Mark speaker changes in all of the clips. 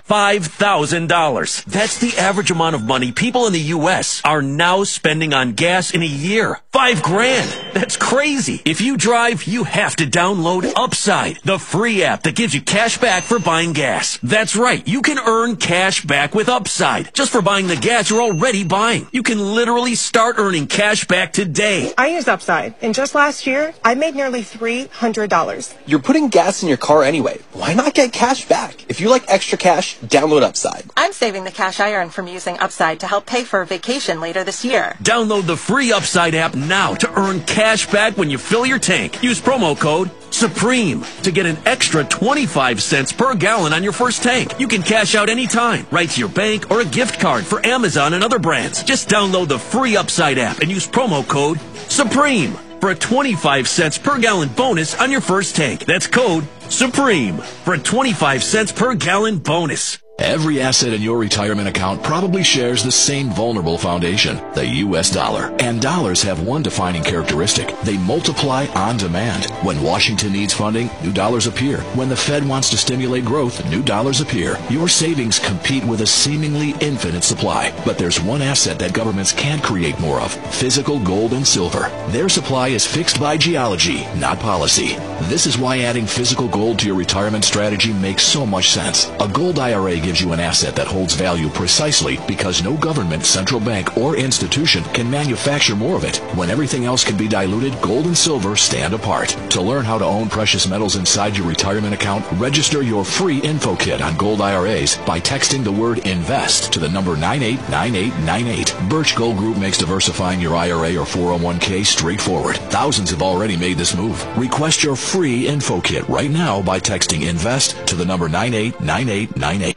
Speaker 1: $5,000. That's the average amount of money people in the U.S. are now spending on gas in a year. $5,000. That's crazy. If you drive, you have to download Upside, the free app that gives you cash back for buying gas. That's right. You can earn cash back with Upside just for buying the gas you're already buying. You can literally start earning cash back today.
Speaker 2: I used Upside, and just last year, I made nearly $300.
Speaker 3: You're putting gas in your car anyway. Why not get cash back? If you like extra cash, download Upside.
Speaker 4: I'm saving the cash I earn from using Upside to help pay for a vacation later this year.
Speaker 1: Download the free Upside app now to earn cash back when you fill your tank. Use promo code SUPREME to get an extra 25 cents per gallon on your first tank. You can cash out anytime, right to your bank or a gift card for Amazon and other brands. Just download the free Upside app and use promo code SUPREME for a 25 cents per gallon bonus on your first tank. That's code SUPREME for a 25 cents per gallon bonus.
Speaker 5: Every asset in your retirement account probably shares the same vulnerable foundation, the U.S. dollar. And dollars have one defining characteristic. They multiply on demand. When Washington needs funding, new dollars appear. When the Fed wants to stimulate growth, new dollars appear. Your savings compete with a seemingly infinite supply. But there's one asset that governments can't create more of: physical gold and silver. Their supply is fixed by geology, not policy. This is why adding physical gold to your retirement strategy makes so much sense. A gold IRA gives you an asset that holds value precisely because no government, central bank, or institution can manufacture more of it. When everything else can be diluted, gold and silver stand apart. To learn how to own precious metals inside your retirement account, register your free info kit on gold IRAs by texting the word INVEST to the number 989898. Birch Gold Group makes diversifying your IRA or 401k straightforward. Thousands have already made this move. Request your free info kit right now by texting INVEST to the number 989898.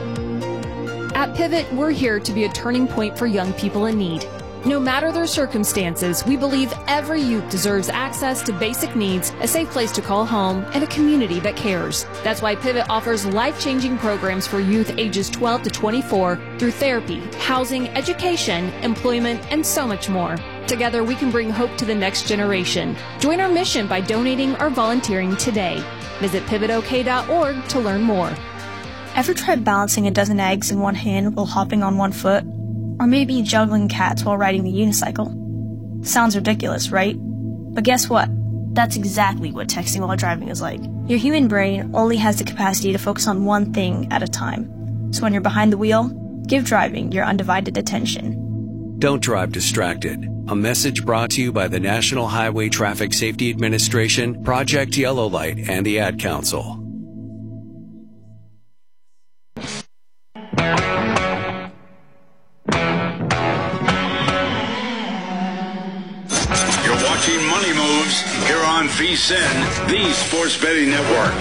Speaker 6: At Pivot, we're here to be a turning point for young people in need. No matter their circumstances, we believe every youth deserves access to basic needs, a safe place to call home, and a community that cares. That's why Pivot offers life-changing programs for youth ages 12 to 24 through therapy, housing, education, employment, and so much more. Together, we can bring hope to the next generation. Join our mission by donating or volunteering today. Visit pivotok.org to learn more.
Speaker 7: Ever tried balancing a dozen eggs in one hand while hopping on one foot? Or maybe juggling cats while riding the unicycle? Sounds ridiculous, right? But guess what? That's exactly what texting while driving is like. Your human brain only has the capacity to focus on one thing at a time. So when you're behind the wheel, give driving your undivided attention.
Speaker 8: Don't drive distracted. A message brought to you by the National Highway Traffic Safety Administration, Project Yellow Light, and the Ad Council.
Speaker 9: Money Moves here on VSiN, the Sports Betting Network.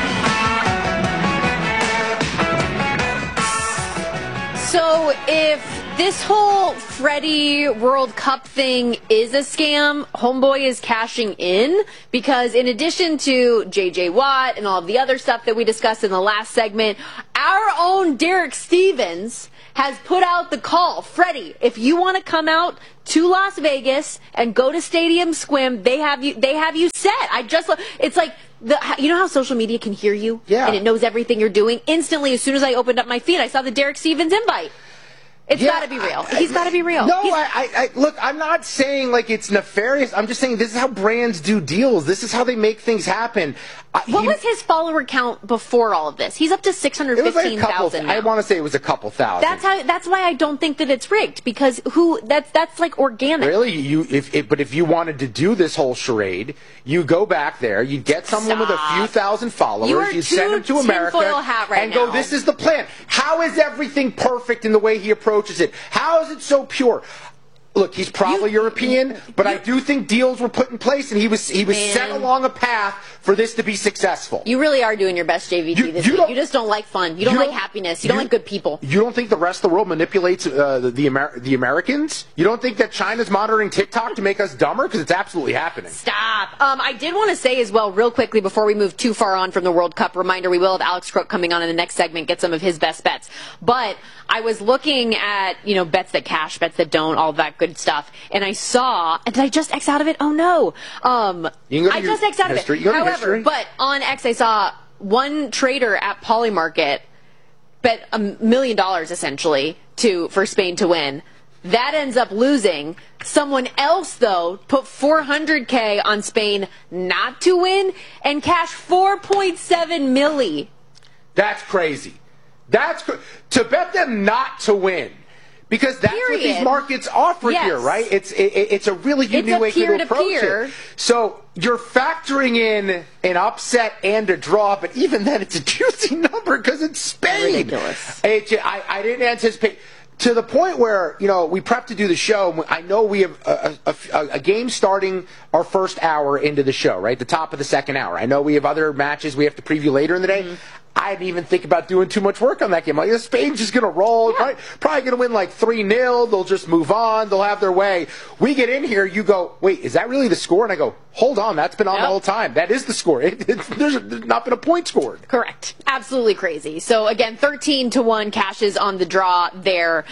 Speaker 10: So if this whole Freddie World Cup thing is a scam, Homeboy is cashing in, because in addition to J.J. Watt and all of the other stuff that we discussed in the last segment, our own Derek Stevens has put out the call. Freddie, if you want to come out to Las Vegas and go to Stadium Swim, they have you set. It's like, you know how social media can hear you?
Speaker 11: Yeah.
Speaker 10: And it knows everything you're doing? Instantly, as soon as I opened up my feed, I saw the Derek Stevens invite. It's got to be real. He's got to be real.
Speaker 11: No, look, I'm not saying like it's nefarious. I'm just saying this is how brands do deals. This is how they make things happen.
Speaker 10: What was his follower count before all of this? He's up to 615,000.
Speaker 11: I want to say it was a couple thousand.
Speaker 10: That's why I don't think that it's rigged, because that's like organic.
Speaker 11: Really? But if you wanted to do this whole charade, you go back there, you get someone with a few thousand followers, you send them to America, and go, this is the plan. How is everything perfect in the way he approaches it? How is it so pure? Look, he's probably European, but I do think deals were put in place, and he was set along a path for this to be successful.
Speaker 10: You really are doing your best, JVT, this week. You just don't like fun. You don't like happiness. You don't like good people.
Speaker 11: You don't think the rest of the world manipulates the Americans? You don't think that China's monitoring TikTok to make us dumber? Because it's absolutely happening.
Speaker 10: Stop. I did want to say as well, real quickly, before we move too far on from the World Cup, reminder, we will have Alex Crook coming on in the next segment, get some of his best bets. But I was looking at, bets that cash, bets that don't, all that good stuff, and I saw, and did I just X out of it? Oh no. I just X out of it. However, but on X I saw one trader at Polymarket bet $1 million essentially for Spain to win. That ends up losing. Someone else, though, put $400K on Spain not to win and cashed $4.7 milli.
Speaker 11: That's crazy. To bet them not to win. Because that's what these markets offer here, right? It's a really unique way to approach it. So you're factoring in an upset and a draw, but even then it's a juicy number because it's Spain.
Speaker 10: Ridiculous.
Speaker 11: I didn't anticipate. To the point where, we prep to do the show. I know we have a game starting our first hour into the show, right? The top of the second hour. I know we have other matches we have to preview later in the day. Mm-hmm. I didn't even think about doing too much work on that game. Spain's just going to roll. Yeah. Probably going to win like 3-0. They'll just move on. They'll have their way. We get in here. You go, wait, is that really the score? And I go, hold on. That's been on the whole time. That is the score. There's not been a point scored.
Speaker 10: Correct. Absolutely crazy. So, again, 13-1 cashes on the draw there.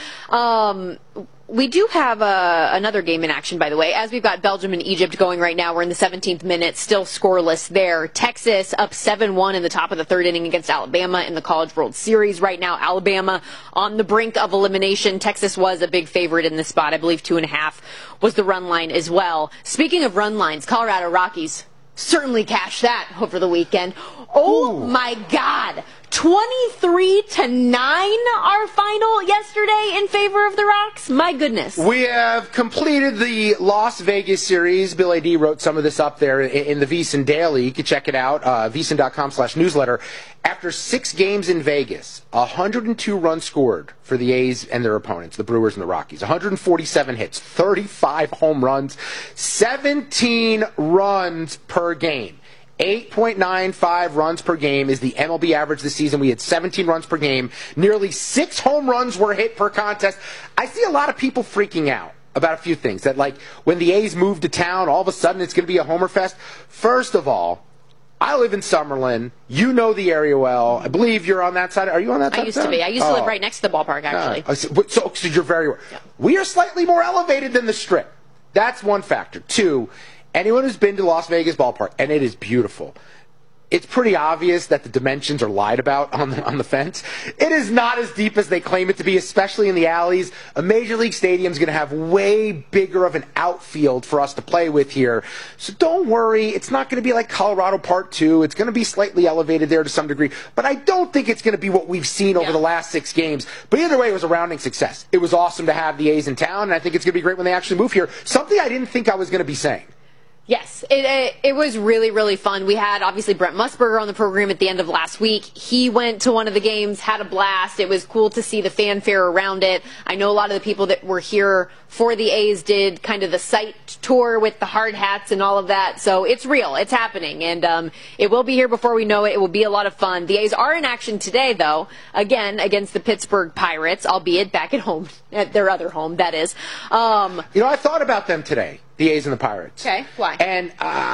Speaker 10: We do have another game in action, by the way, as we've got Belgium and Egypt going right now. We're in the 17th minute, still scoreless there. Texas up 7-1 in the top of the third inning against Alabama in the College World Series. Right now, Alabama on the brink of elimination. Texas was a big favorite in this spot. I believe 2.5 was the run line as well. Speaking of run lines, Colorado Rockies certainly cashed that over the weekend. Oh, my God. 23-9 our final yesterday in favor of the Rocks. My goodness.
Speaker 11: We have completed the Las Vegas series. Bill A.D. wrote some of this up there in the VSiN Daily. You can check it out, vsin.com/newsletter. After 6 games in Vegas, 102 runs scored for the A's and their opponents, the Brewers and the Rockies. 147 hits, 35 home runs, 17 runs per game. 8.95 runs per game is the MLB average this season. We had 17 runs per game. Nearly 6 home runs were hit per contest. I see a lot of people freaking out about a few things. That, like, when the A's move to town, all of a sudden it's going to be a homer fest. First of all, I live in Summerlin. You know the area well. I believe you're on that side. Are you on that side?
Speaker 10: I used to be. I used to live right next to the ballpark, actually.
Speaker 11: So you're very well. Yeah. We are slightly more elevated than the Strip. That's one factor. 2, anyone who's been to Las Vegas ballpark, and it is beautiful, it's pretty obvious that the dimensions are lied about on the fence. It is not as deep as they claim it to be, especially in the alleys. A Major League Stadium is going to have way bigger of an outfield for us to play with here. So don't worry. It's not going to be like Colorado Part 2. It's going to be slightly elevated there to some degree. But I don't think it's going to be what we've seen over the last 6 games. But either way, it was a rounding success. It was awesome to have the A's in town, and I think it's going to be great when they actually move here. Something I didn't think I was going to be saying.
Speaker 10: Yes, it was really, really fun. We had, obviously, Brent Musburger on the program at the end of last week. He went to one of the games, had a blast. It was cool to see the fanfare around it. I know a lot of the people that were here for the A's did kind of the site tour with the hard hats and all of that. So it's real. It's happening. And it will be here before we know it. It will be a lot of fun. The A's are in action today, though, again, against the Pittsburgh Pirates, albeit back at home, at their other home, that is.
Speaker 11: I thought about them today. The A's and the Pirates.
Speaker 10: Okay, why?
Speaker 11: And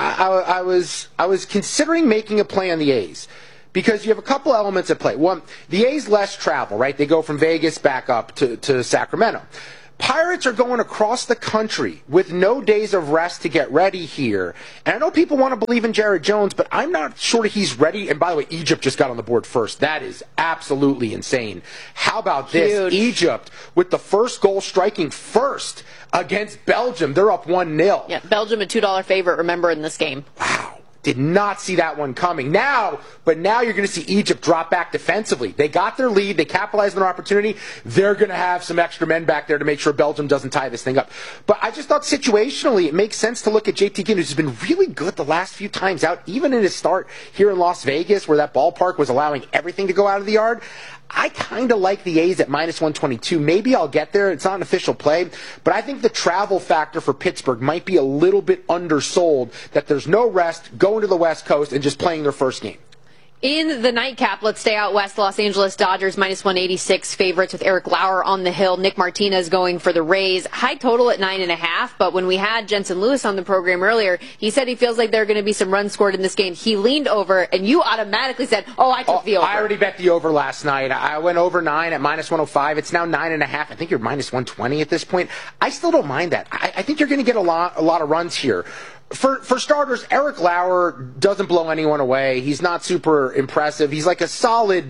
Speaker 11: I was considering making a play on the A's because you have a couple elements at play. One, the A's less travel, right? They go from Vegas back up to Sacramento. Pirates are going across the country with no days of rest to get ready here. And I know people want to believe in Jared Jones, but I'm not sure he's ready. And by the way, Egypt just got on the board first. That is absolutely insane. How about this?
Speaker 10: Huge.
Speaker 11: Egypt with the first goal striking first against Belgium. They're up 1-0.
Speaker 10: Yeah, Belgium a $2 favorite, remember, in this game.
Speaker 11: Wow. Did not see that one coming. But now you're going to see Egypt drop back defensively. They got their lead. They capitalized on their opportunity. They're going to have some extra men back there to make sure Belgium doesn't tie this thing up. But I just thought situationally it makes sense to look at JT Ginn, who's been really good the last few times out, even in his start here in Las Vegas, where that ballpark was allowing everything to go out of the yard. I kind of like the A's at -122. Maybe I'll get there. It's not an official play. But I think the travel factor for Pittsburgh might be a little bit undersold, that there's no rest, going to the West Coast, and just playing their first game.
Speaker 10: In the nightcap, let's stay out west. Los Angeles Dodgers -186 favorites with Eric Lauer on the hill. Nick Martinez going for the Rays. High total at 9.5. But when we had Jensen Lewis on the program earlier, he said he feels like there are going to be some runs scored in this game. He leaned over, and you automatically said, I took the over.
Speaker 11: I already bet the over last night. I went over 9 at -105. It's now 9.5. I think you're -120 at this point. I still don't mind that. I think you're going to get a lot of runs here. For starters, Eric Lauer doesn't blow anyone away. He's not super impressive. He's like a solid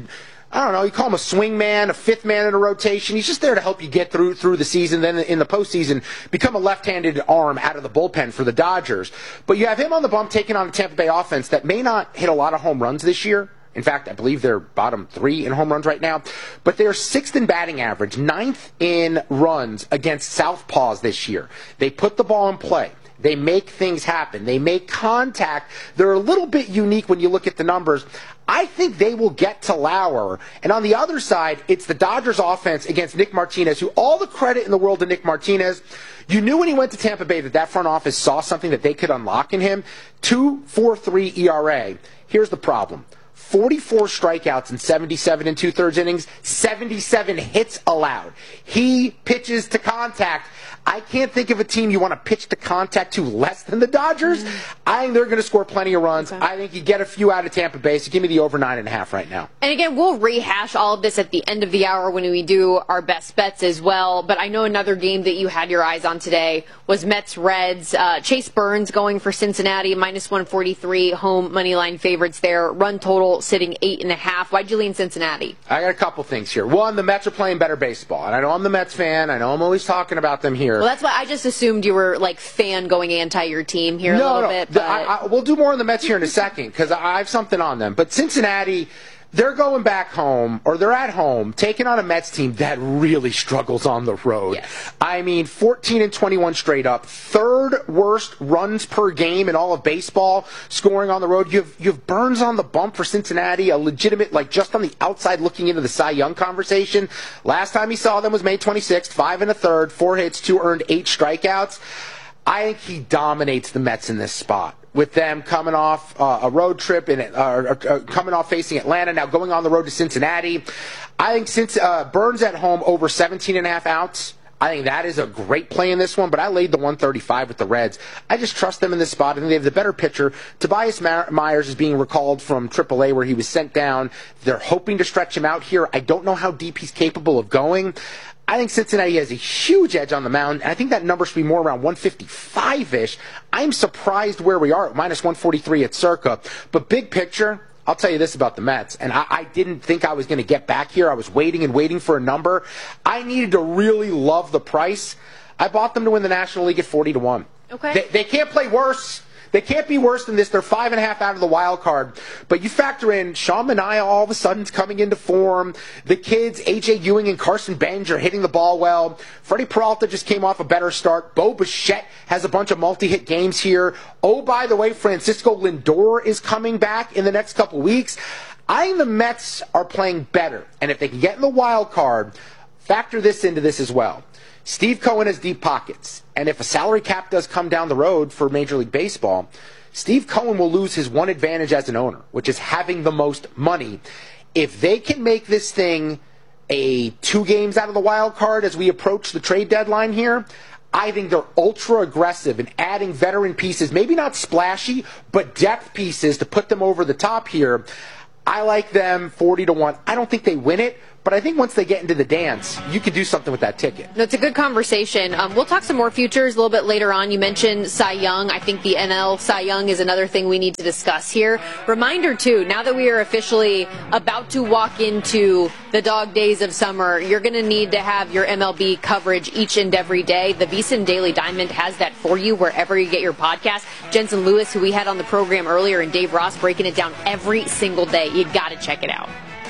Speaker 11: I don't know, you call him a swing man, a fifth man in a rotation. He's just there to help you get through the season, then in the postseason, become a left-handed arm out of the bullpen for the Dodgers. But you have him on the bump taking on a Tampa Bay offense that may not hit a lot of home runs this year. In fact, I believe they're bottom 3 in home runs right now. But they're 6th in batting average, 9th in runs against southpaws this year. They put the ball in play. They make things happen. They make contact. They're a little bit unique when you look at the numbers. I think they will get to Lauer. And on the other side, it's the Dodgers offense against Nick Martinez, who all the credit in the world to Nick Martinez. You knew when he went to Tampa Bay that front office saw something that they could unlock in him. 2.43 ERA. Here's the problem. 44 strikeouts in 77 2/3 innings, 77 hits allowed. He pitches to contact. I can't think of a team you want to pitch to contact to less than the Dodgers. I think they're going to score plenty of runs. Okay. I think you get a few out of Tampa Bay, so give me the over 9.5 right now.
Speaker 10: And again, we'll rehash all of this at the end of the hour when we do our best bets as well. But I know another game that you had your eyes on today was Mets-Reds. Chase Burns going for Cincinnati, -143, home money line favorites there. Run total sitting 8.5. Why'd you lean Cincinnati?
Speaker 11: I got a couple things here. One, the Mets are playing better baseball. And I know I'm the Mets fan. I know I'm always talking about them here.
Speaker 10: Well, that's why I just assumed you were like fan going anti your team here a little bit. But
Speaker 11: we'll do more on the Mets here in a second because I have something on them. But Cincinnati, they're going back home, or they're at home, taking on a Mets team that really struggles on the road.
Speaker 10: Yes.
Speaker 11: I mean, 14-21 straight up, 3rd worst runs per game in all of baseball, scoring on the road. You have Burns on the bump for Cincinnati, a legitimate, like just on the outside looking into the Cy Young conversation. Last time he saw them was May 26th, 5 1/3, 4 hits, 2 earned, 8 strikeouts. I think he dominates the Mets in this spot. With them coming off a road trip and coming off facing Atlanta, now going on the road to Cincinnati. I think since Burns at home over 17.5 outs, I think that is a great play in this one, but I laid the 135 with the Reds. I just trust them in this spot. I think they have the better pitcher. Tobias Myers is being recalled from AAA where he was sent down. They're hoping to stretch him out here. I don't know how deep he's capable of going. I think Cincinnati has a huge edge on the mound, and I think that number should be more around 155-ish. I'm surprised where we are at -143 at Circa. But big picture, I'll tell you this about the Mets, and I didn't think I was going to get back here. I was waiting and waiting for a number. I needed to really love the price. I bought them to win the National League at 40-1.
Speaker 10: Okay.
Speaker 11: They can't play worse. They can't be worse than this. They're 5.5 out of the wild card. But you factor in Sean Manaea all of a sudden coming into form. The kids, A.J. Ewing and Carson Bench, are hitting the ball well. Freddie Peralta just came off a better start. Bo Bichette has a bunch of multi-hit games here. Oh, by the way, Francisco Lindor is coming back in the next couple weeks. I think the Mets are playing better. And if they can get in the wild card, factor this into this as well. Steve Cohen has deep pockets, and if a salary cap does come down the road for Major League Baseball, Steve Cohen will lose his one advantage as an owner, which is having the most money. If they can make this thing a 2 games out of the wild card as we approach the trade deadline here, I think they're ultra aggressive in adding veteran pieces, maybe not splashy, but depth pieces to put them over the top here. I like them 40-1. I don't think they win it, but I think once they get into the dance, you can do something with that ticket.
Speaker 10: No, it's a good conversation. We'll talk some more futures a little bit later on. You mentioned Cy Young. I think the NL Cy Young is another thing we need to discuss here. Reminder, too, now that we are officially about to walk into the dog days of summer, you're going to need to have your MLB coverage each and every day. The VSiN Daily Diamond has that for you wherever you get your podcast. Jensen Lewis, who we had on the program earlier, and Dave Ross breaking it down every single day. You got to check it out.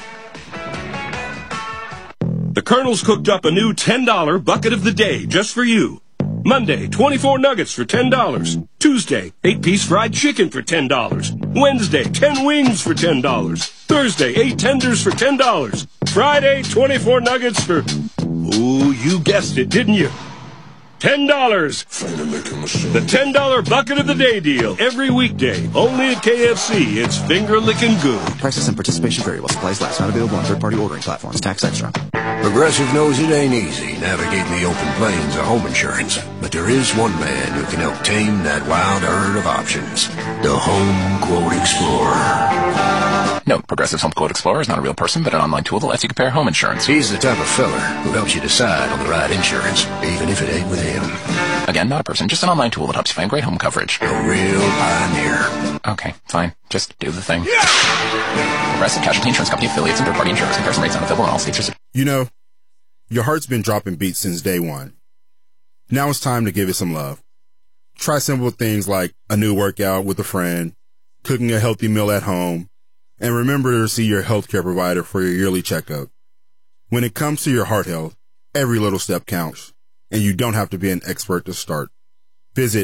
Speaker 12: The Colonel's cooked up a new $10 bucket of the day just for you. Monday, 24 nuggets for $10. Tuesday, 8-piece fried chicken for $10. Wednesday, 10 wings for $10. Thursday, 8 tenders for $10. Friday, 24 nuggets for... Ooh, you guessed it, didn't you? $10. The $10 bucket of the day deal. Every weekday. Only at KFC. It's finger licking good.
Speaker 13: Prices and participation vary while supplies last. Not available on third-party ordering platforms. Tax extra.
Speaker 14: Progressive knows it ain't easy navigating the open plains of home insurance. But there is one man who can help tame that wild herd of options. The Home Quote Explorer.
Speaker 15: Note, Progressive's Home Quote Explorer is not a real person, but an online tool that lets you compare home insurance.
Speaker 14: He's the type of feller who helps you decide on the right insurance, even if it ain't with him.
Speaker 15: Again, not a person, just an online tool that helps you find great home coverage.
Speaker 14: A real pioneer.
Speaker 15: Okay, fine. Just do the thing. Progressive Casualty Insurance Company affiliates and third-party insurers. Comparison rates unavailable in all states.
Speaker 16: You know, your heart's been dropping beats since day one. Now it's time to give it some love. Try simple things like a new workout with a friend, cooking a healthy meal at home, and remember to see your healthcare provider for your yearly checkup. When it comes to your heart health, every little step counts, and you don't have to be an expert to start. Visit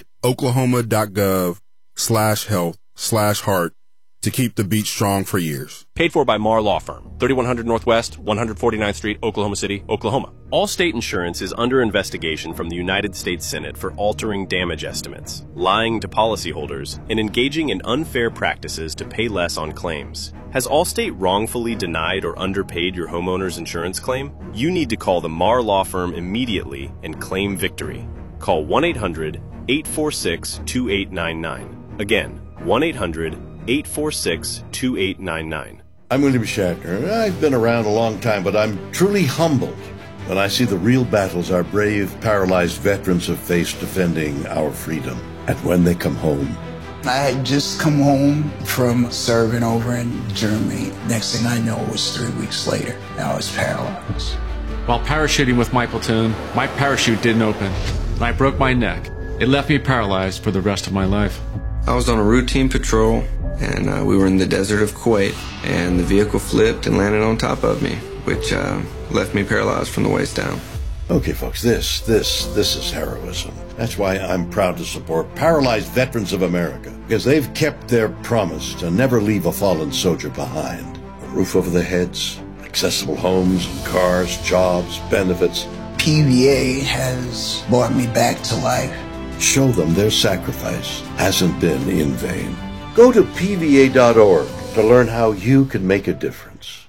Speaker 16: oklahoma.gov/health/heart to keep the beat strong for years.
Speaker 17: Paid for by Marr Law Firm, 3100 Northwest, 149th Street, Oklahoma City, Oklahoma. Allstate Insurance is under investigation from the United States Senate for altering damage estimates, lying to policyholders, and engaging in unfair practices to pay less on claims. Has Allstate wrongfully denied or underpaid your homeowner's insurance claim? You need to call the Marr Law Firm immediately and claim victory. Call 1-800-846-2899. Again, 1-800-846-2899.
Speaker 18: I'm William Shatner. I've been around a long time, but I'm truly humbled when I see the real battles our brave, paralyzed veterans have faced defending our freedom. And when they come home.
Speaker 19: I had just come home from serving over in Germany. Next thing I know, it was 3 weeks later. I was paralyzed.
Speaker 20: While parachuting with my platoon, my parachute didn't open, and I broke my neck. It left me paralyzed for the rest of my life.
Speaker 21: I was on a routine patrol, and we were in the desert of Kuwait, and the vehicle flipped and landed on top of me, which left me paralyzed from the waist down.
Speaker 18: Okay, folks, this is heroism. That's why I'm proud to support Paralyzed Veterans of America, because they've kept their promise to never leave a fallen soldier behind. A roof over their heads, accessible homes and cars, jobs, benefits.
Speaker 19: PVA has brought me back to life.
Speaker 18: Show them their sacrifice hasn't been in vain. Go to PVA.org to learn how you can make a difference.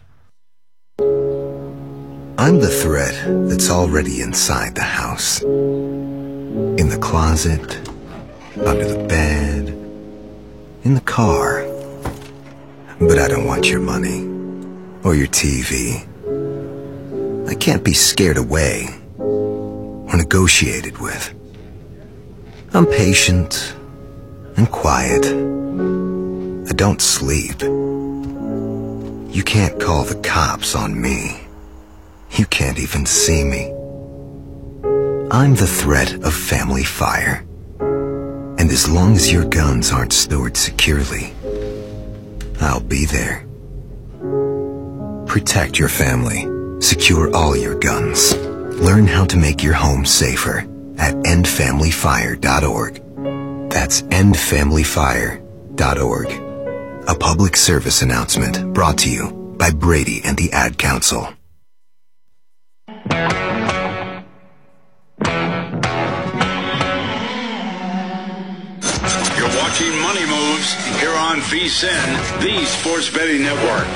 Speaker 22: I'm the threat that's already inside the house. In the closet, under the bed, in the car. But I don't want your money or your TV. I can't be scared away or negotiated with. I'm patient and quiet. I don't sleep. You can't call the cops on me. You can't even see me. I'm the threat of family fire. And as long as your guns aren't stored securely, I'll be there. Protect your family. Secure all your guns. Learn how to make your home safer at endfamilyfire.org. That's endfamilyfire.org. A public service announcement brought to you by Brady and the Ad Council.
Speaker 9: You're watching Money Moves here on VSiN, the Sports Betting Network.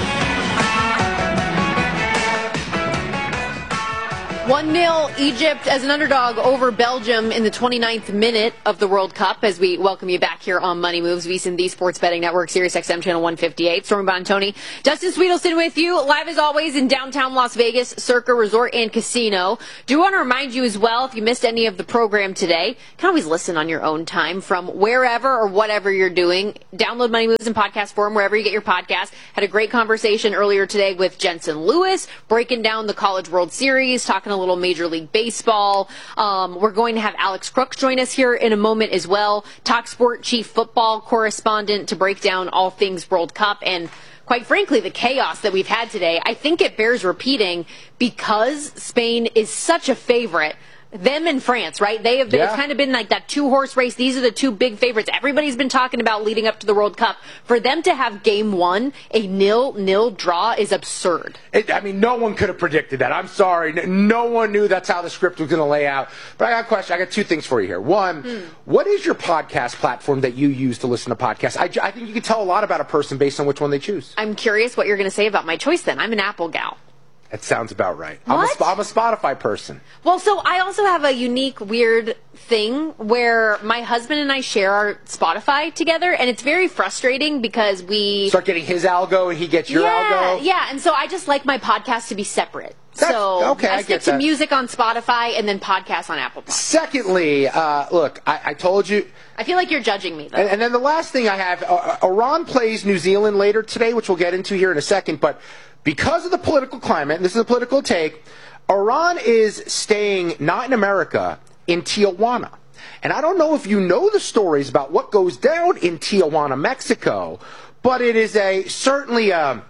Speaker 10: 1-0 Egypt as an underdog over Belgium in the 29th minute of the World Cup as we welcome you back here on Money Moves, VSiN, the Sports Betting Network, Sirius XM Channel 158. Stormy Buonantony, Dustin Sweetelson with you, live as always in downtown Las Vegas, Circa Resort and Casino. Do want to remind you as well, if you missed any of the program today, you can always listen on your own time from wherever or whatever you're doing. Download Money Moves in podcast form wherever you get your podcast. Had a great conversation earlier today with Jensen Lewis, breaking down the College World Series, talking a little Major League Baseball. We're going to have Alex Crooks join us here in a moment as well. Talk Sport chief football correspondent to break down all things World Cup and, quite frankly, the chaos that we've had today. I think it bears repeating because Spain is such a favorite. Them and France, right? They have been, It's kind of been like that two-horse race. These are the two big favorites everybody's been talking about leading up to the World Cup. For them to have game one, a 0-0 draw is absurd.
Speaker 11: No one could have predicted that. I'm sorry. No one knew that's how the script was going to lay out. But I got a question. I got two things for you here. One, what is your podcast platform that you use to listen to podcasts? I think you can tell a lot about a person based on which one they choose.
Speaker 10: I'm curious what you're going to say about my choice then. I'm an Apple gal.
Speaker 11: That sounds about right. I'm a Spotify person.
Speaker 10: Well, so I also have a unique, weird thing where my husband and I share our Spotify together, and it's very frustrating because we
Speaker 11: start getting his algo and he gets your algo.
Speaker 10: Yeah, and so I just like my podcast to be separate. I stick to music on Spotify and then podcasts on Apple Podcasts.
Speaker 11: Secondly, look, I told you.
Speaker 10: I feel like you're judging me, though.
Speaker 11: And then the last thing I have, Iran plays New Zealand later today, which we'll get into here in a second, but because of the political climate, and this is a political take, Iran is staying not in America, in Tijuana. And I don't know if you know the stories about what goes down in Tijuana, Mexico, but it is certainly I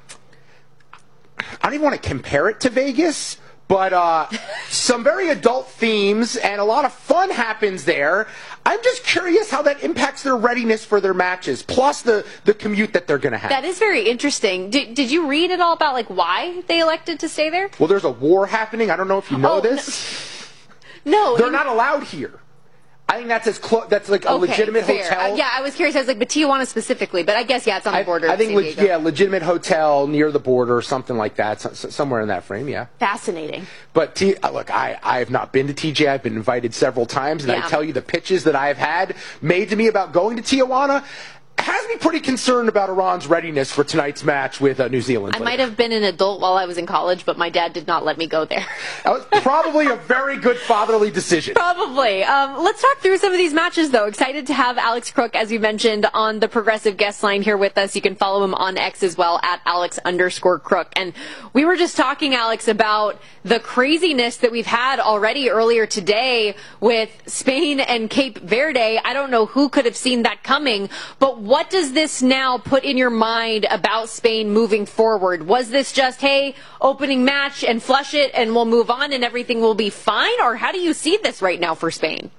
Speaker 11: don't even want to compare it to Vegas, but some very adult themes and a lot of fun happens there. I'm just curious how that impacts their readiness for their matches, plus the commute that they're going to have.
Speaker 10: That is very interesting. Did you read at all about why they elected to stay there?
Speaker 11: Well, there's a war happening. I don't know if you know this.
Speaker 10: No.
Speaker 11: They're not allowed here. I think that's that's like a legitimate hotel.
Speaker 10: Yeah, I was curious. I was like, but Tijuana specifically. But I guess, it's on the border.
Speaker 11: I think, legitimate hotel near the border or something like that. Somewhere in that frame, yeah.
Speaker 10: Fascinating.
Speaker 11: But, look, I have not been to TJ. I've been invited several times. And I tell you, the pitches that I've had made to me about going to Tijuana has me pretty concerned about Iran's readiness for tonight's match with New Zealand.
Speaker 10: I might have been an adult while I was in college, but my dad did not let me go there.
Speaker 11: That was probably a very good fatherly decision.
Speaker 10: Probably. Let's talk through some of these matches, though. Excited to have Alex Crook, as you mentioned, on the Progressive guest line here with us. You can follow him on X as well, at Alex_Crook. And we were just talking, Alex, about the craziness that we've had already earlier today with Spain and Cape Verde. I don't know who could have seen that coming, but what does this now put in your mind about Spain moving forward? Was this just, hey, opening match and flush it and we'll move on and everything will be fine? Or how do you see this right now for Spain?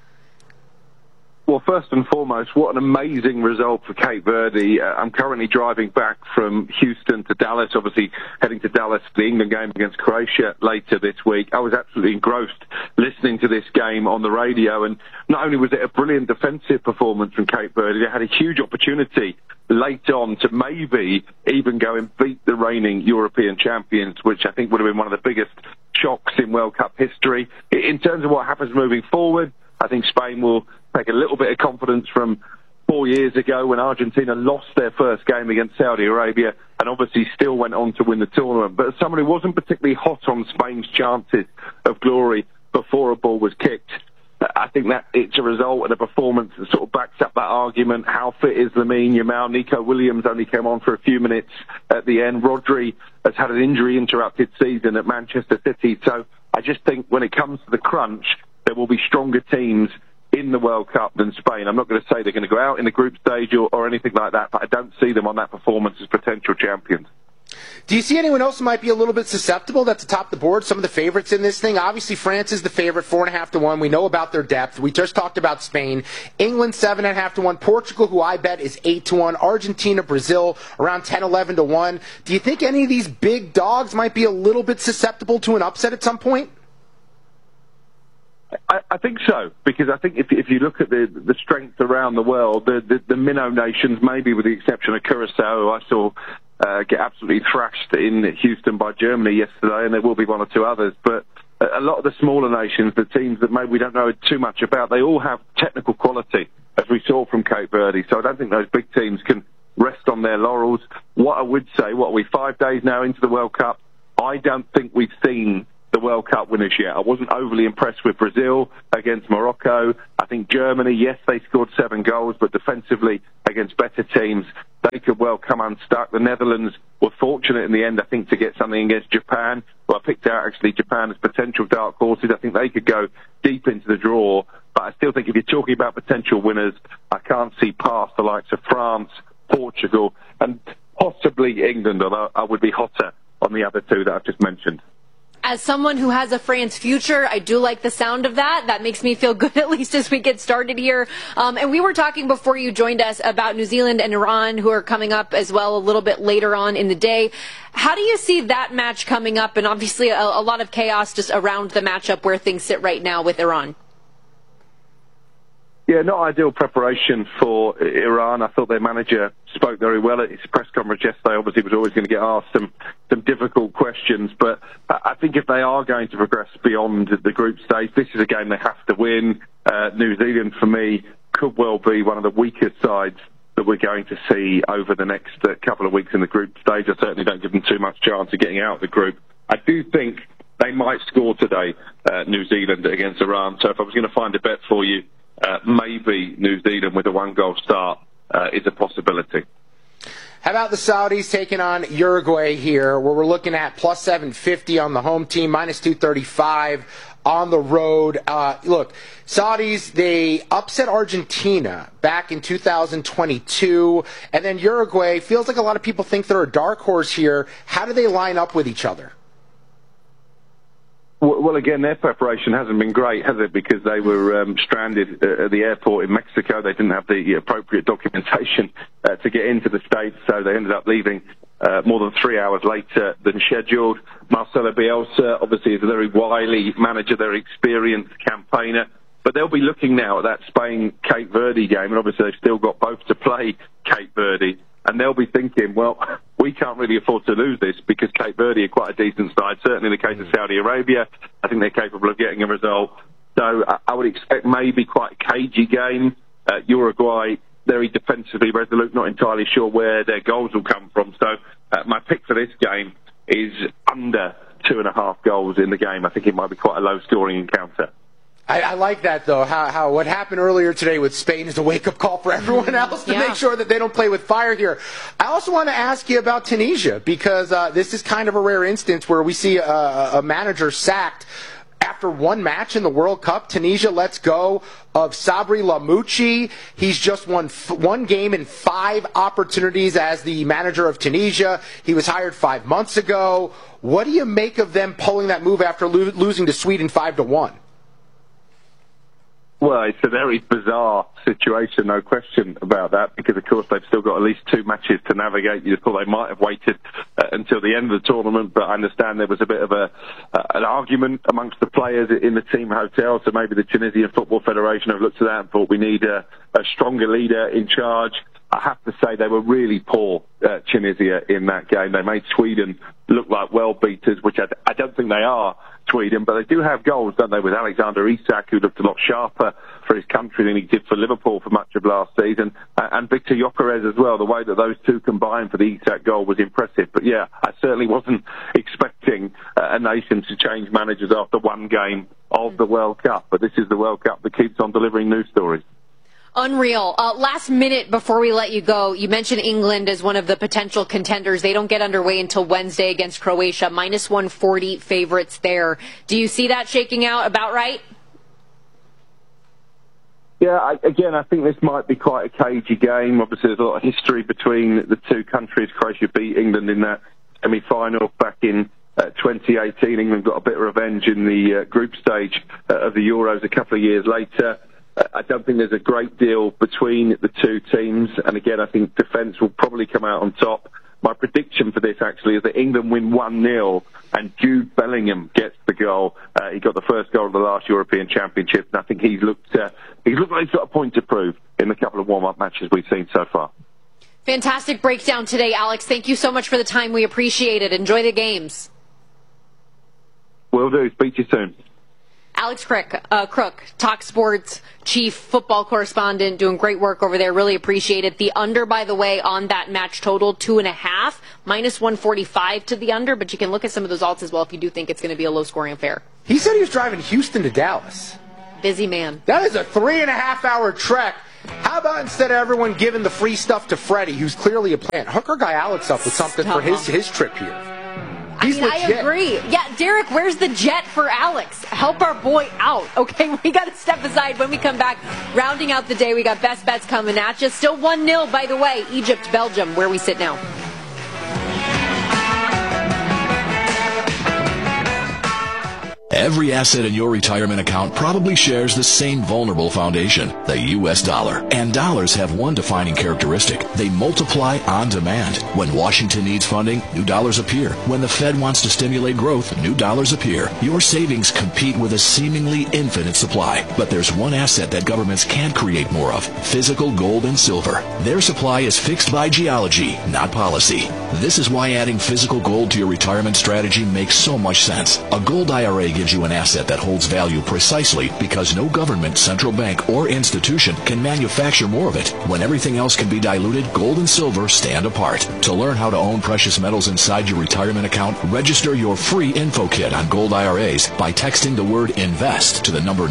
Speaker 2: Well, first and foremost, what an amazing result for Cape Verde. I'm currently driving back from Houston to Dallas, obviously heading to Dallas for the England game against Croatia later this week. I was absolutely engrossed listening to this game on the radio, and not only was it a brilliant defensive performance from Cape Verde, they had a huge opportunity late on to maybe even go and beat the reigning European champions, which I think would have been one of the biggest shocks in World Cup history. In terms of what happens moving forward, I think Spain will take a little bit of confidence from 4 years ago when Argentina lost their first game against Saudi Arabia and obviously still went on to win the tournament. But as someone who wasn't particularly hot on Spain's chances of glory before a ball was kicked, I think that it's a result and a performance that sort of backs up that argument. How fit is Lamine Yamal? Nico Williams only came on for a few minutes at the end. Rodri has had an injury-interrupted season at Manchester City. So I just think when it comes to the crunch, there will be stronger teams in the World Cup than Spain. I'm not going to say they're going to go out in the group stage or anything like that, but I don't see them on that performance as potential champions.
Speaker 11: Do you see anyone else who might be a little bit susceptible that's atop the board? Some of the favorites in this thing. Obviously, France is the favorite, 4.5 to 1. We know about their depth. We just talked about Spain. England, 7.5 to 1. Portugal, who I bet is 8 to 1. Argentina, Brazil, around 10, 11 to 1. Do you think any of these big dogs might be a little bit susceptible to an upset at some point?
Speaker 2: I think so, because I think if you look at the strength around the world, the minnow nations, maybe with the exception of Curacao, who I saw get absolutely thrashed in Houston by Germany yesterday, and there will be one or two others, but a lot of the smaller nations, the teams that maybe we don't know too much about, they all have technical quality, as we saw from Cape Verde, so I don't think those big teams can rest on their laurels. What I would say, what are we, 5 days now into the World Cup? I don't think we've seen the World Cup winners yet. I wasn't overly impressed with Brazil against Morocco. I think Germany, yes, they scored 7 goals, but defensively against better teams, they could well come unstuck. The Netherlands were fortunate in the end, I think, to get something against Japan. Well, I picked out actually Japan as potential dark horses. I think they could go deep into the draw, but I still think if you're talking about potential winners, I can't see past the likes of France, Portugal, and possibly England, although I would be hotter on the other two that I've just mentioned.
Speaker 10: As someone who has a France future, I do like the sound of that. That makes me feel good, at least as we get started here. And we were talking before you joined us about New Zealand and Iran, who are coming up as well a little bit later on in the day. How do you see that match coming up? And obviously a lot of chaos just around the matchup where things sit right now with Iran.
Speaker 2: Yeah, not ideal preparation for Iran. I thought their manager spoke very well at his press conference yesterday. Obviously, he was always going to get asked some difficult questions. But I think if they are going to progress beyond the group stage, this is a game they have to win. New Zealand, for me, could well be one of the weakest sides that we're going to see over the next couple of weeks in the group stage. I certainly don't give them too much chance of getting out of the group. I do think they might score today, New Zealand against Iran. So if I was going to find a bet for you, maybe New Zealand with a 1-goal start is a possibility.
Speaker 11: How about the Saudis taking on Uruguay here, where we're looking at plus 750 on the home team, minus 235 on the road. Look, Saudis, they upset Argentina back in 2022, and then Uruguay feels like a lot of people think they're a dark horse here. How do they line up with each other?
Speaker 2: Well, again, their preparation hasn't been great, has it? Because they were stranded at the airport in Mexico. They didn't have the appropriate documentation to get into the States, so they ended up leaving more than 3 hours later than scheduled. Marcelo Bielsa, obviously, is a very wily manager, very experienced campaigner. But they'll be looking now at that Spain-Cape Verde game, and obviously they've still got both to play Cape Verde. And they'll be thinking, well, we can't really afford to lose this because Cape Verde are quite a decent side. Certainly in the case of Saudi Arabia, I think they're capable of getting a result. So I would expect maybe quite a cagey game. Uruguay, very defensively resolute, not entirely sure where their goals will come from. So my pick for this game is under 2.5 goals in the game. I think it might be quite a low-scoring encounter.
Speaker 11: I like that, though, how what happened earlier today with Spain is a wake-up call for everyone else to make sure that they don't play with fire here. I also want to ask you about Tunisia, because this is kind of a rare instance where we see a manager sacked after one match in the World Cup. Tunisia lets go of Sabri Lamouchi. He's just won one game in 5 opportunities as the manager of Tunisia. He was hired 5 months ago. What do you make of them pulling that move after losing to Sweden 5-1?
Speaker 2: Well, it's a very bizarre situation, no question about that, because, of course, they've still got at least 2 matches to navigate. You thought they might have waited until the end of the tournament, but I understand there was a bit of an argument amongst the players in the team hotel, so maybe the Tunisian Football Federation have looked at that and thought we need a stronger leader in charge. I have to say they were really poor, Tunisia, in that game. They made Sweden look like well-beaters, which I don't think they are, Sweden, but they do have goals, don't they, with Alexander Isak, who looked a lot sharper for his country than he did for Liverpool for much of last season, and Victor Gyökeres as well. The way that those two combined for the Isak goal was impressive. But yeah, I certainly wasn't expecting a nation to change managers after one game of the World Cup, but this is the World Cup that keeps on delivering news stories.
Speaker 10: Unreal. Last minute before we let you go, you mentioned England as one of the potential contenders. They don't get underway until Wednesday against Croatia. Minus 140 favorites there. Do you see that shaking out about right?
Speaker 2: Yeah, I think this might be quite a cagey game. Obviously, there's a lot of history between the two countries. Croatia beat England in that semi-final back in 2018. England got a bit of revenge in the group stage of the Euros a couple of years later. I don't think there's a great deal between the two teams, and again, I think defence will probably come out on top. My prediction for this, actually, is that England win 1-0, and Jude Bellingham gets the goal. He got the first goal of the last European Championship, and I think he's looked like he's got a point to prove in the couple of warm-up matches we've seen so far.
Speaker 10: Fantastic breakdown today, Alex. Thank you so much for the time. We appreciate it. Enjoy the games.
Speaker 2: Will do. Speak to you soon.
Speaker 10: Alex Crook, Talk Sports chief football correspondent, doing great work over there. Really appreciate it. The under, by the way, on that match total, 2.5, minus 145 to the under, but you can look at some of those alts as well if you do think it's going to be a low-scoring affair.
Speaker 11: He said he was driving Houston to Dallas.
Speaker 10: Busy man.
Speaker 11: That is a 3.5-hour trek. How about instead of everyone giving the free stuff to Freddie, who's clearly a plant, hook our guy Alex up with something for his trip here.
Speaker 10: I agree. Yeah, Derek, where's the jet for Alex? Help our boy out. Okay, we got to step aside when we come back. Rounding out the day, we got best bets coming at you. Still 1-0, by the way. Egypt, Belgium, where we sit now.
Speaker 5: Every asset in your retirement account probably shares the same vulnerable foundation, the U.S. dollar. And dollars have one defining characteristic. They multiply on demand. When Washington needs funding, new dollars appear. When the Fed wants to stimulate growth, new dollars appear. Your savings compete with a seemingly infinite supply. But there's one asset that governments can't create more of: physical gold and silver. Their supply is fixed by geology, not policy. This is why adding physical gold to your retirement strategy makes so much sense. A gold IRA gives you an asset that holds value precisely because no government, central bank, or institution can manufacture more of it. When everything else can be diluted, gold and silver stand apart. To learn how to own precious metals inside your retirement account, register your free info kit on gold IRAs by texting the word INVEST to the number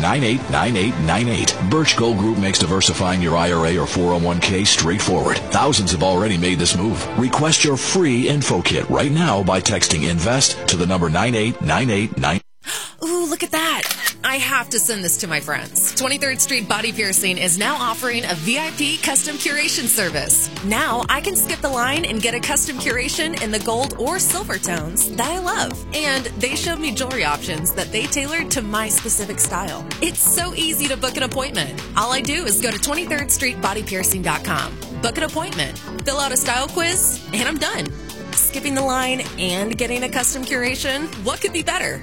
Speaker 5: 989898. Birch Gold Group makes diversifying your IRA or 401k straightforward. Thousands have already made this move. Request your free info kit right now by texting INVEST to the number 98989.
Speaker 3: Ooh, look at that. I have to send this to my friends. 23rd Street Body Piercing is now offering a VIP custom curation service. Now I can skip the line and get a custom curation in the gold or silver tones that I love. And they showed me jewelry options that they tailored to my specific style. It's so easy to book an appointment. All I do is go to 23rdstreetbodypiercing.com, book an appointment, fill out a style quiz, and I'm done. Skipping the line and getting a custom curation, what could be better?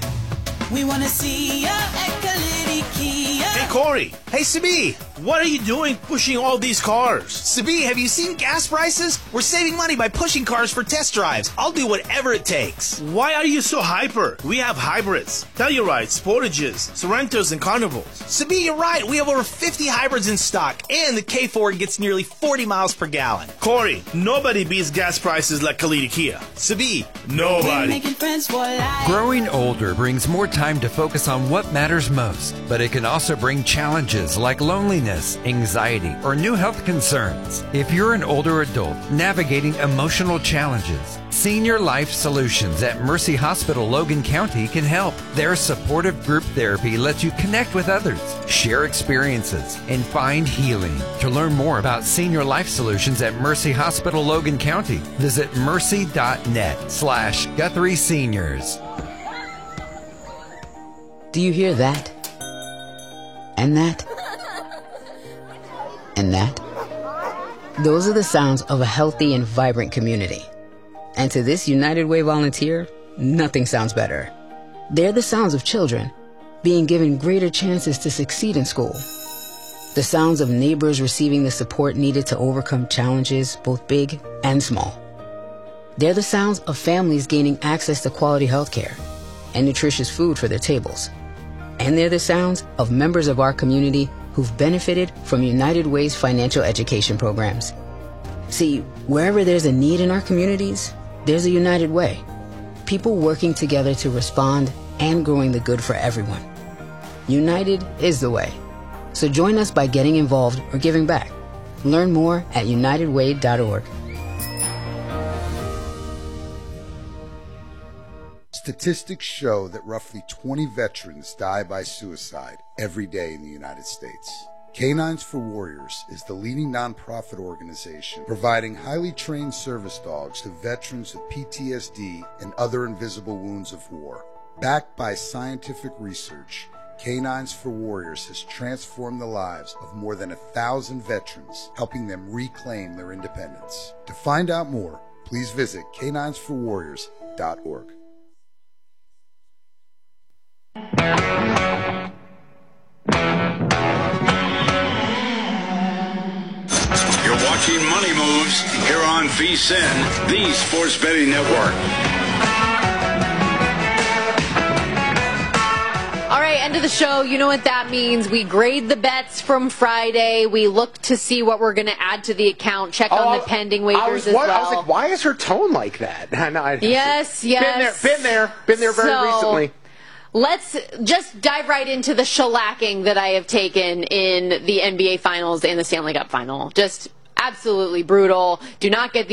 Speaker 4: We want to see ya at Kalidi Kia.
Speaker 23: Hey, Corey. Hey, Sabi. What are you doing pushing all these cars?
Speaker 24: Sabi, have you seen gas prices? We're saving money by pushing cars for test drives. I'll do whatever it takes.
Speaker 23: Why are you so hyper? We have hybrids, Tellurides, Sportages, Sorrentos, and Carnivals.
Speaker 24: Sabi, you're right. We have over 50 hybrids in stock, and the K4 gets nearly 40 miles per gallon.
Speaker 23: Corey, nobody beats gas prices like Kalidi Kia.
Speaker 24: Sabi,
Speaker 23: nobody.
Speaker 25: Growing older brings more time to focus on what matters most, but it can also bring challenges like loneliness, anxiety, or new health concerns. If you're an older adult navigating emotional challenges, Senior Life Solutions at Mercy Hospital Logan County can help. Their supportive group therapy lets you connect with others, share experiences, and find healing. To learn more about Senior Life Solutions at Mercy Hospital Logan County, visit mercy.net/Guthrie Seniors.
Speaker 26: Do you hear that? And that? And that? Those are the sounds of a healthy and vibrant community. And to this United Way volunteer, nothing sounds better. They're the sounds of children being given greater chances to succeed in school. The sounds of neighbors receiving the support needed to overcome challenges, both big and small. They're the sounds of families gaining access to quality health care and nutritious food for their tables. And they're the sounds of members of our community who've benefited from United Way's financial education programs. See, wherever there's a need in our communities, there's a United Way. People working together to respond and growing the good for everyone. United is the way. So join us by getting involved or giving back. Learn more at unitedway.org.
Speaker 27: Statistics show that roughly 20 veterans die by suicide every day in the United States. Canines for Warriors is the leading nonprofit organization providing highly trained service dogs to veterans with PTSD and other invisible wounds of war. Backed by scientific research, Canines for Warriors has transformed the lives of more than 1,000 veterans, helping them reclaim their independence. To find out more, please visit caninesforwarriors.org.
Speaker 9: You're watching Money Moves here on VSiN, the Sports Betting Network.
Speaker 10: All right, end of the show. You know what that means. We grade the bets from Friday. We look to see what we're going to add to the account. Check on the pending waivers as well.
Speaker 11: I was like, why is her tone like that?
Speaker 10: Yes.
Speaker 11: Been there very recently.
Speaker 10: Let's just dive right into the shellacking that I have taken in the NBA Finals and the Stanley Cup Final. Just absolutely brutal. Do not get the